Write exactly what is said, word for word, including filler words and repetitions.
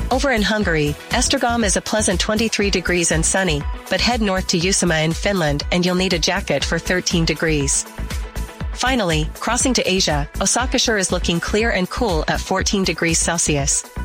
Over in Hungary, Esztergom is a pleasant twenty-three degrees and sunny, but head north to Uusimaa in Finland and you'll need a jacket for thirteen degrees. Finally, crossing to Asia, Osaka sure is looking clear and cool at fourteen degrees Celsius.